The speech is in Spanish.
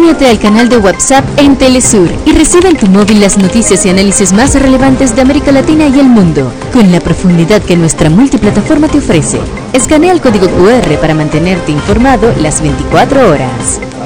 Únete al canal de WhatsApp en Telesur y recibe en tu móvil las noticias y análisis más relevantes de América Latina y el mundo, con la profundidad que nuestra multiplataforma te ofrece. Escanea el código QR para mantenerte informado las 24 horas.